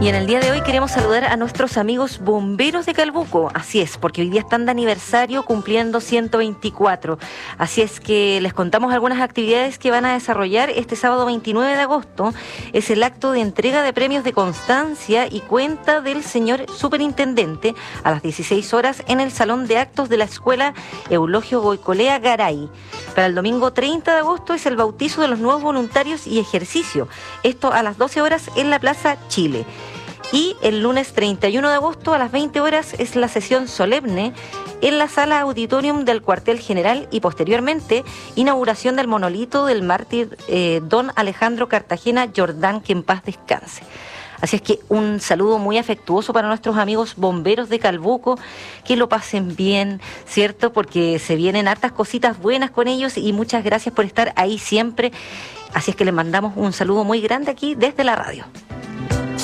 Y en el día de hoy queremos saludar a nuestros amigos bomberos de Calbuco. Así es, porque hoy día están de aniversario cumpliendo 124. Así es que les contamos algunas actividades que van a desarrollar este sábado 29 de agosto. Es el acto de entrega de premios de constancia y cuenta del señor superintendente a las 16 horas en el Salón de Actos de la Escuela Eulogio Goicolea Garay. Para el domingo 30 de agosto es el bautizo de los nuevos voluntarios y ejercicio. Esto a las 12 horas en la Plaza Chile. Y el lunes 31 de agosto a las 20 horas es la sesión solemne en la sala auditorium del cuartel general y posteriormente inauguración del monolito del mártir don Alejandro Cartagena Jordán, que en paz descanse. Así es que un saludo muy afectuoso para nuestros amigos bomberos de Calbuco, que lo pasen bien, ¿cierto? Porque se vienen hartas cositas buenas con ellos y muchas gracias por estar ahí siempre. Así es que les mandamos un saludo muy grande aquí desde la radio.